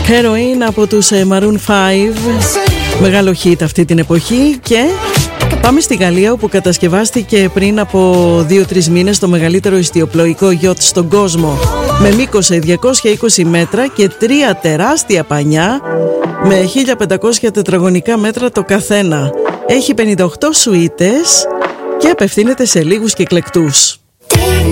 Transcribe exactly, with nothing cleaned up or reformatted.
Heroin από τους Maroon φάιβ, μεγάλο hit αυτή την εποχή. Και πάμε στη Γαλλία, όπου κατασκευάστηκε πριν από δύο τρεις μήνες το μεγαλύτερο ιστιοπλοϊκό γιότ στον κόσμο, με μήκος διακόσια είκοσι μέτρα και τρία τεράστια πανιά με χίλια πεντακόσια τετραγωνικά μέτρα το καθένα. Έχει πενήντα οκτώ σουίτες και απευθύνεται σε λίγους κυκλεκτούς.